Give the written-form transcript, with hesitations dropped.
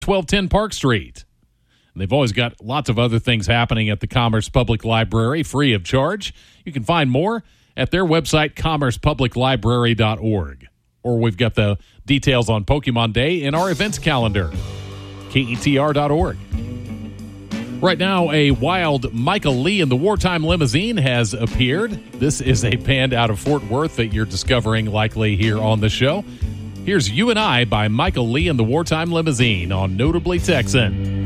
1210 Park Street. And they've always got lots of other things happening at the Commerce Public Library, free of charge. You can find more at their website, commercepubliclibrary.org. Or we've got the details on Pokemon Day in our events calendar, ketr.org. Right now, a wild Michael Lee in the Wartime Limousine has appeared. This is a band out of Fort Worth that you're discovering likely here on the show. Here's You and I by Michael Lee in the Wartime Limousine on Notably Texan.